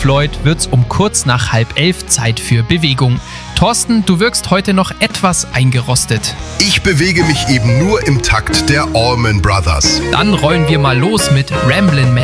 Floyd wird's um kurz nach 10:30 Zeit für Bewegung. Thorsten, du wirkst heute noch etwas eingerostet. Ich bewege mich eben nur im Takt der Allman Brothers. Dann rollen wir mal los mit Ramblin' Man.